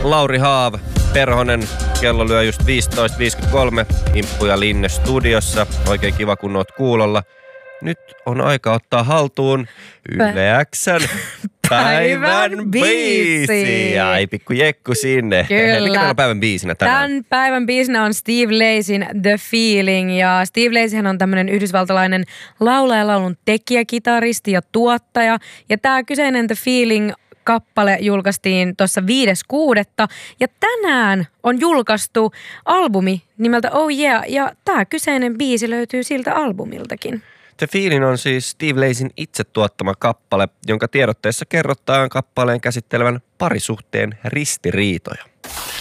Lauri Haav, Perhonen. Kello lyö just 15.53. Imppu ja Linne studiossa. Oikein kiva, kun oot kuulolla. Nyt on aika ottaa haltuun Yle X:n päivän biisi. Ai, pikku jekku sinne. Kyllä. Mikä meillä on päivän biisinä tänään? Tämän päivän biisinä on Steve Lacyn The Feeling. Ja Steve Lacyhän on tämmönen yhdysvaltalainen laulaja, laulun tekijä, kitaristi ja tuottaja. Ja tää kyseinen The Feeling kappale julkaistiin tuossa 5.6. Ja tänään on julkaistu albumi nimeltä Oh Yeah. Ja tää kyseinen biisi löytyy siltä albumiltakin. The Feeling on siis Steve Lacyn itse tuottama kappale, jonka tiedotteessa kerrotaan kappaleen käsittelevän parisuhteen ristiriitoja.